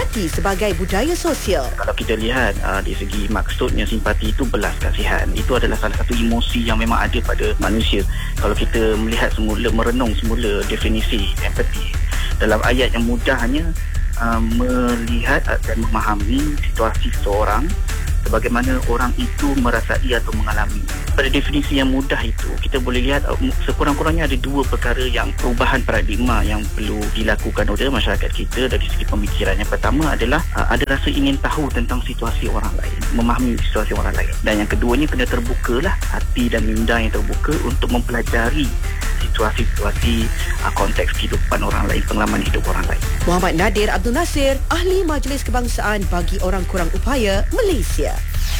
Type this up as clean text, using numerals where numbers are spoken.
simpati sebagai budaya sosial. Kalau kita lihat dari segi maksudnya simpati itu belas kasihan. Itu adalah salah satu emosi yang memang ada pada manusia. Kalau kita melihat merenung semula definisi empati dalam ayat yang mudahnya, melihat dan memahami situasi seseorang sebagaimana orang itu merasai atau mengalami. Pada definisi yang mudah itu, kita boleh lihat sekurang-kurangnya ada dua perkara yang perubahan paradigma yang perlu dilakukan oleh masyarakat kita dari segi pemikiran. Yang pertama adalah ada rasa ingin tahu tentang situasi orang lain, memahami situasi orang lain. Dan yang keduanya, kena terbukalah hati dan minda yang terbuka untuk mempelajari situasi-situasi konteks kehidupan orang lain, pengalaman hidup orang lain. Muhammad Nadir Abdul Nasir, Ahli Majlis Kebangsaan bagi Orang Kurang Upaya, Malaysia.